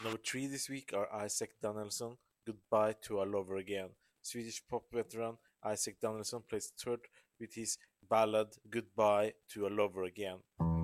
Number three this week are Isaac Danielsson, Goodbye to a Lover Again. Swedish pop veteran Isaac Danielsson plays third with his ballad Goodbye to a Lover Again.